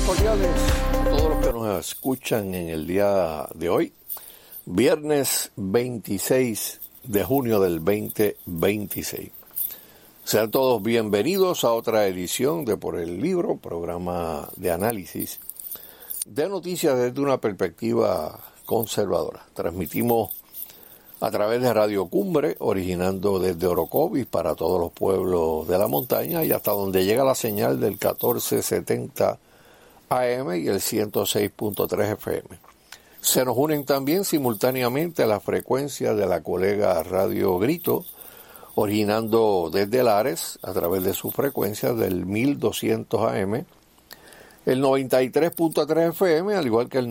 cordiales a todos los que nos escuchan en el día de hoy, viernes 26 de junio del 2026. Sean todos bienvenidos a otra edición de Por el Libro, programa de análisis de noticias desde una perspectiva conservadora. Transmitimos a través de Radio Cumbre, originando desde Orocovis para todos los pueblos de la montaña y hasta donde llega la señal del 1470 AM y el 106.3 FM. Se nos unen también simultáneamente las frecuencias de la colega Radio Grito, originando desde Lares a través de sus frecuencias del 1200 AM, el 93.3 FM, al igual que el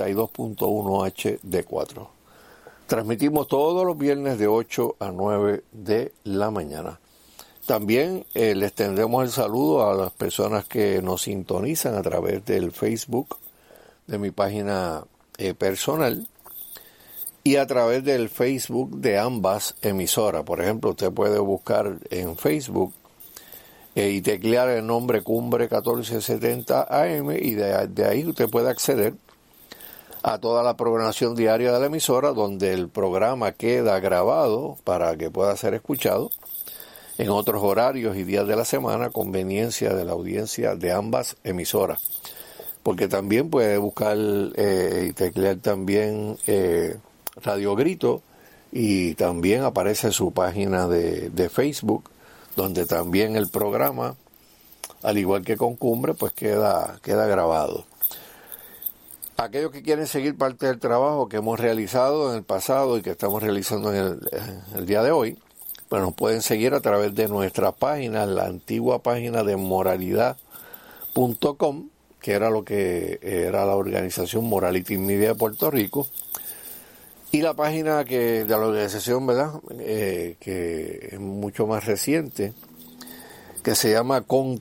92.1 HD4. Transmitimos todos los viernes de 8 a 9 de la mañana. También les tendremos el saludo a las personas que nos sintonizan a través del Facebook de mi página personal y a través del Facebook de ambas emisoras. Por ejemplo, usted puede buscar en Facebook y teclear el nombre Cumbre 1470 AM y de ahí usted puede acceder a toda la programación diaria de la emisora, donde el programa queda grabado para que pueda ser escuchado en otros horarios y días de la semana, conveniencia de la audiencia de ambas emisoras. Porque también puede buscar y teclear también Radio Grito, y también aparece su página de Facebook, donde también el programa, al igual que con Cumbre, pues queda grabado. Aquellos que quieren seguir parte del trabajo que hemos realizado en el pasado y que estamos realizando en el día de hoy, pues nos pueden seguir a través de nuestra página, la antigua página de moralidad.com, que era lo que era la organización Morality Media de Puerto Rico, y la página de la organización, ¿verdad?, que es mucho más reciente, que se llama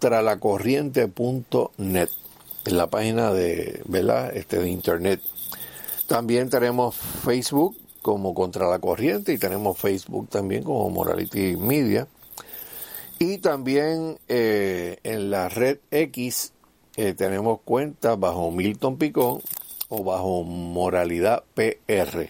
contralacorriente.net, en la página de internet. También tenemos Facebook como Contra la Corriente y tenemos Facebook también como Morality Media. Y también en la red X tenemos cuentas bajo Milton Picón o bajo Moralidad PR.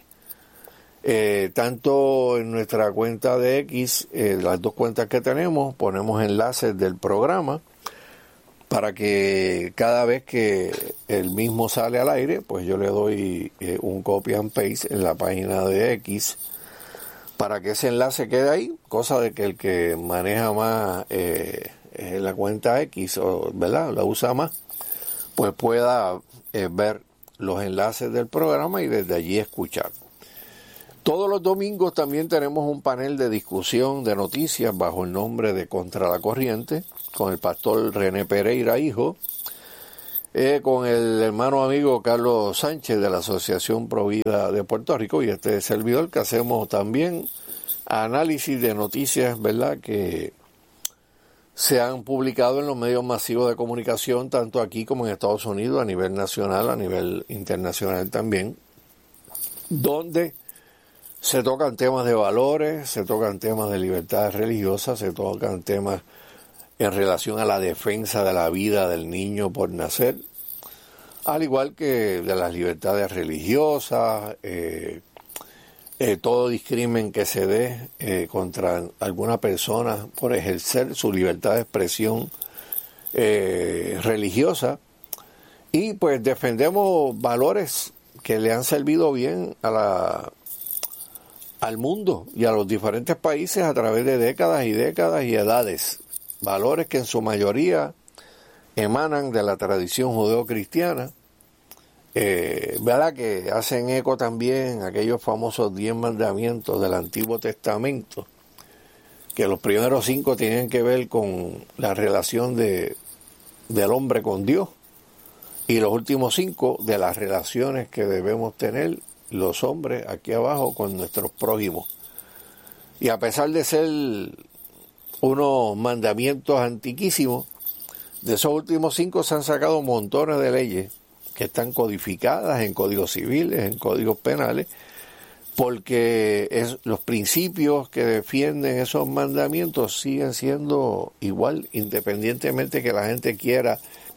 Tanto en nuestra cuenta de X, las dos cuentas que tenemos, ponemos enlaces del programa para que cada vez que el mismo sale al aire, pues yo le doy un copy and paste en la página de X para que ese enlace quede ahí, cosa de que el que maneja más la cuenta X, ¿verdad?, la usa más, pues pueda ver los enlaces del programa y desde allí escuchar. Todos los domingos también tenemos un panel de discusión de noticias bajo el nombre de Contra la Corriente, con el pastor René Pereira, hijo, con el hermano amigo Carlos Sánchez de la Asociación Provida de Puerto Rico y este servidor, que hacemos también análisis de noticias, ¿verdad?, que se han publicado en los medios masivos de comunicación, tanto aquí como en Estados Unidos, a nivel nacional, a nivel internacional también, donde se tocan temas de valores, se tocan temas de libertades religiosas, se tocan temas en relación a la defensa de la vida del niño por nacer, al igual que de las libertades religiosas, todo discrimen que se dé contra alguna persona por ejercer su libertad de expresión religiosa, y pues defendemos valores que le han servido bien al mundo y a los diferentes países a través de décadas y décadas y edades. Valores que en su mayoría emanan de la tradición judeocristiana, ¿verdad?, que hacen eco también a aquellos famosos 10 mandamientos del Antiguo Testamento, que los primeros 5 tienen que ver con la relación del hombre con Dios, y los últimos 5 de las relaciones que debemos tener los hombres aquí abajo con nuestros prójimos. Y a pesar de ser unos mandamientos antiquísimos, de esos últimos 5 se han sacado montones de leyes que están codificadas en códigos civiles, en códigos penales, porque los principios que defienden esos mandamientos siguen siendo igual, independientemente que la gente quiera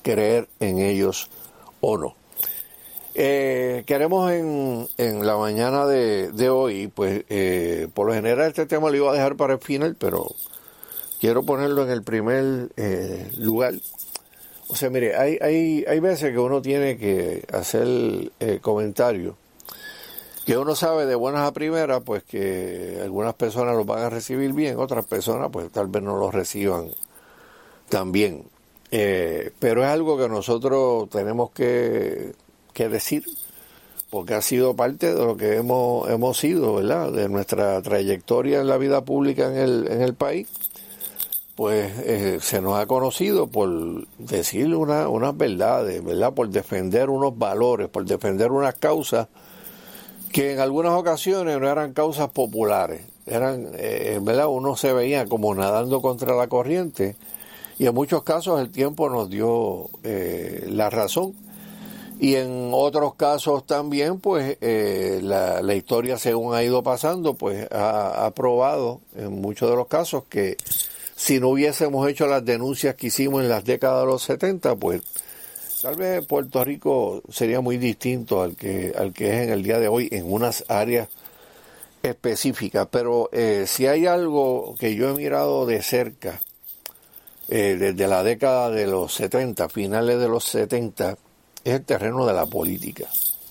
creer en ellos o no. Queremos en la mañana de hoy, pues por lo general este tema lo iba a dejar para el final, pero quiero ponerlo en el primer lugar. O sea, mire, hay veces que uno tiene que hacer comentarios que uno sabe de buenas a primeras, pues que algunas personas los van a recibir bien, otras personas pues tal vez no los reciban tan bien. Pero es algo que nosotros tenemos que decir, porque ha sido parte de lo que hemos sido, ¿verdad? De nuestra trayectoria en la vida pública en el país. Pues se nos ha conocido por decir unas verdades, ¿verdad? Por defender unos valores, por defender unas causas que en algunas ocasiones no eran causas populares, eran, ¿verdad? Uno se veía como nadando contra la corriente y en muchos casos el tiempo nos dio la razón y en otros casos también pues la historia según ha ido pasando pues ha probado en muchos de los casos que si no hubiésemos hecho las denuncias que hicimos en las décadas de los 70 pues tal vez Puerto Rico sería muy distinto al que es en el día de hoy en unas áreas específicas, pero si hay algo que yo he mirado de cerca desde la década de los 70, finales de los 70, es el terreno de la política.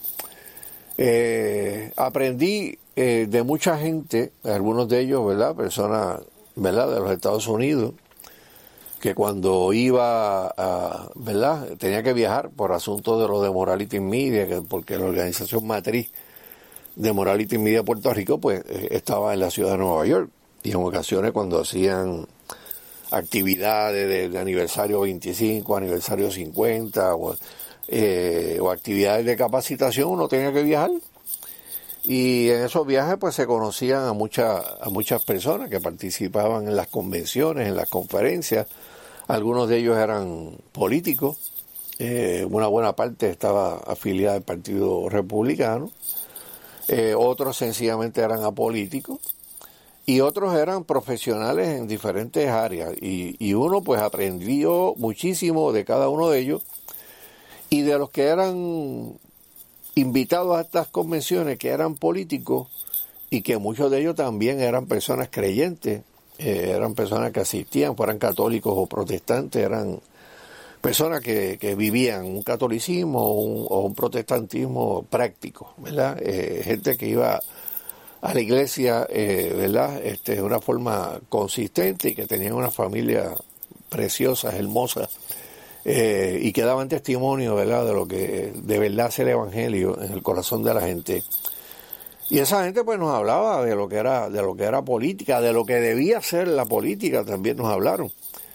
Aprendí de mucha gente, algunos de ellos, ¿verdad? Personas, ¿verdad? De los Estados Unidos, que cuando iba ¿verdad? Tenía que viajar por asuntos de lo de Morality Media, porque la organización matriz de Morality Media Puerto Rico, pues estaba en la ciudad de Nueva York, y en ocasiones cuando hacían actividades de aniversario 25, aniversario 50, o actividades de capacitación, uno tenía que viajar. Y en esos viajes pues se conocían a muchas personas que participaban en las convenciones, en las conferencias. Algunos de ellos eran políticos, una buena parte estaba afiliada al Partido Republicano, otros sencillamente eran apolíticos y otros eran profesionales en diferentes áreas. Y uno pues aprendió muchísimo de cada uno de ellos, y de los que eran invitados a estas convenciones, que eran políticos y que muchos de ellos también eran personas creyentes, eran personas que asistían, fueran católicos o protestantes, eran personas que vivían un catolicismo o un protestantismo práctico, ¿verdad? Gente que iba a la iglesia, ¿verdad? De una forma consistente y que tenían una familia preciosas, hermosas, y que daban testimonio, ¿verdad?, de lo que de verdad es el evangelio en el corazón de la gente. Y esa gente pues nos hablaba de lo que era política, de lo que debía ser la política, también nos hablaron.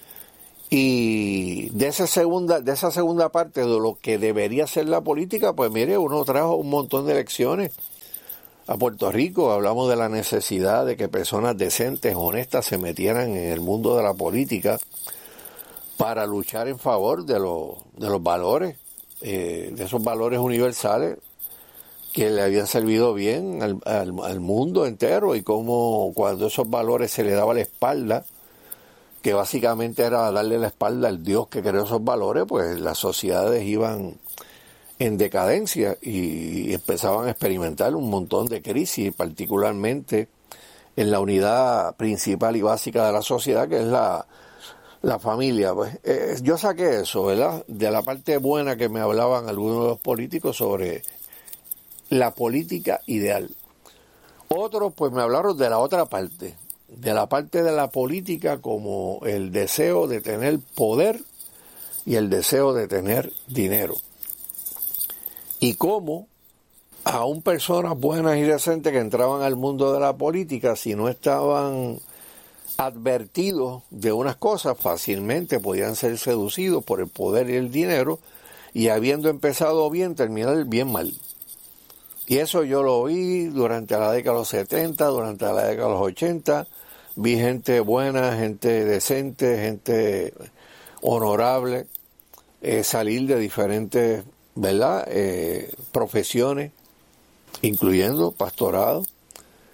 Y de esa segunda parte de lo que debería ser la política, pues mire, uno trajo un montón de lecciones a Puerto Rico. Hablamos de la necesidad de que personas decentes, honestas, se metieran en el mundo de la política para luchar en favor de los valores, de esos valores universales que le habían servido bien al mundo entero, y cómo cuando esos valores se le daba la espalda, que básicamente era darle la espalda al Dios que creó esos valores, pues las sociedades iban en decadencia y empezaban a experimentar un montón de crisis, particularmente en la unidad principal y básica de la sociedad, que es la familia. Pues yo saqué eso, ¿verdad?, de la parte buena que me hablaban algunos de los políticos sobre la política ideal. Otros pues me hablaron de la otra parte, de la parte de la política como el deseo de tener poder y el deseo de tener dinero. Y cómo aún personas buenas y decentes que entraban al mundo de la política, si no estaban advertidos de unas cosas, fácilmente podían ser seducidos por el poder y el dinero, y habiendo empezado bien, terminar bien mal. Y eso yo lo vi durante la década de los 70, durante la década de los 80, vi gente buena, gente decente, gente honorable, salir de diferentes, ¿verdad?, profesiones, incluyendo pastorado,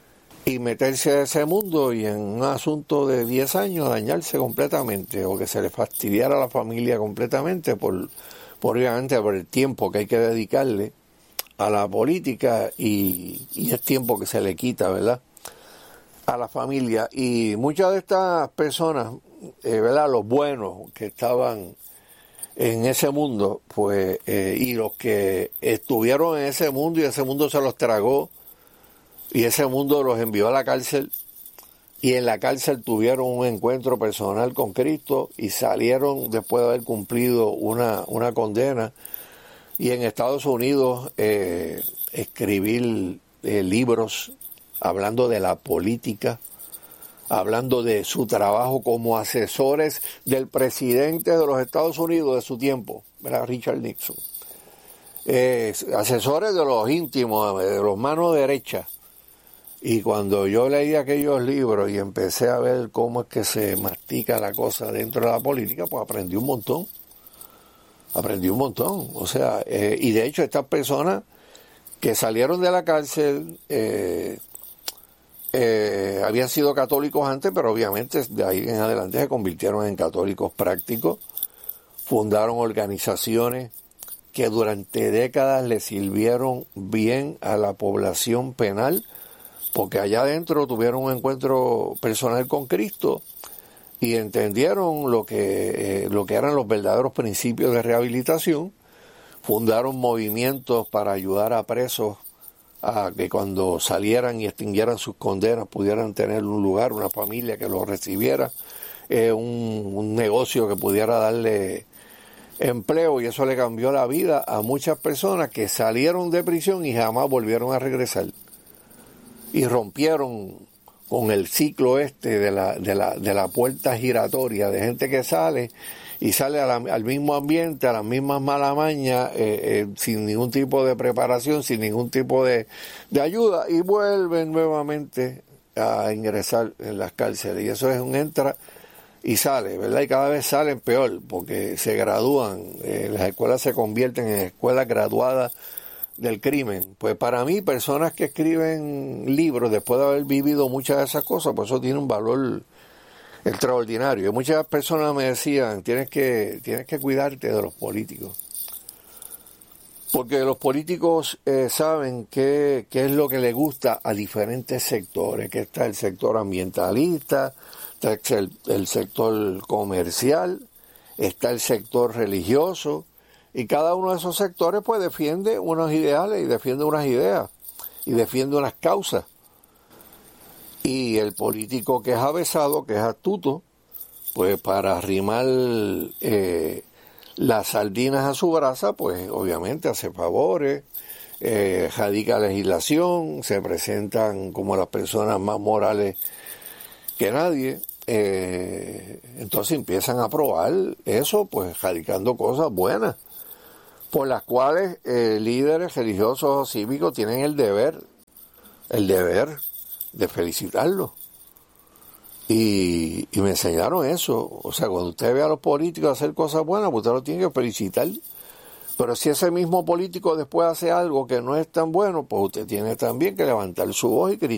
y meterse a ese mundo y en un asunto de 10 años dañarse completamente o que se le fastidiara a la familia completamente obviamente por el tiempo que hay que dedicarle a la política y es tiempo que se le quita, ¿verdad?, a la familia. Y muchas de estas personas, ¿verdad?, los buenos que estaban en ese mundo, pues, y los que estuvieron en ese mundo y ese mundo se los tragó y ese mundo los envió a la cárcel y en la cárcel tuvieron un encuentro personal con Cristo y salieron después de haber cumplido una condena, y en Estados Unidos escribir libros hablando de la política, hablando de su trabajo como asesores del presidente de los Estados Unidos de su tiempo, ¿verdad?, Richard Nixon. Asesores de los íntimos, de los manos derechas. Y cuando yo leí aquellos libros y empecé a ver cómo es que se mastica la cosa dentro de la política, pues aprendí un montón. O sea, y de hecho estas personas que salieron de la cárcel habían sido católicos antes, pero obviamente de ahí en adelante se convirtieron en católicos prácticos, fundaron organizaciones que durante décadas le sirvieron bien a la población penal, porque allá adentro tuvieron un encuentro personal con Cristo y entendieron lo que eran los verdaderos principios de rehabilitación, fundaron movimientos para ayudar a presos a que cuando salieran y extinguieran sus condenas pudieran tener un lugar, una familia que los recibiera, un negocio que pudiera darle empleo, y eso le cambió la vida a muchas personas que salieron de prisión y jamás volvieron a regresar. Y rompieron con el ciclo de la puerta giratoria de gente que sale y sale al mismo ambiente, a las mismas malamañas, sin ningún tipo de preparación, sin ningún tipo de ayuda, y vuelven nuevamente a ingresar en las cárceles. Y eso es un entra y sale, ¿verdad? Y cada vez salen peor, porque se gradúan, las escuelas se convierten en escuelas graduadas del crimen. Pues para mí, personas que escriben libros después de haber vivido muchas de esas cosas, pues eso tiene un valor extraordinario. Y muchas personas me decían, tienes que cuidarte de los políticos, porque los políticos saben qué es lo que les gusta a diferentes sectores, que está el sector ambientalista, está el sector comercial, está el sector religioso, y cada uno de esos sectores pues defiende unos ideales y defiende unas ideas y defiende unas causas. Y el político que es avesado, que es astuto, pues para arrimar las sardinas a su brasa, pues obviamente hace favores, radica legislación, se presentan como las personas más morales que nadie. Entonces empiezan a aprobar eso, pues radicando cosas buenas, por las cuales líderes religiosos o cívicos tienen el deber de felicitarlos. Y me enseñaron eso. O sea, cuando usted ve a los políticos hacer cosas buenas, pues usted lo tiene que felicitar. Pero si ese mismo político después hace algo que no es tan bueno, pues usted tiene también que levantar su voz y criticar.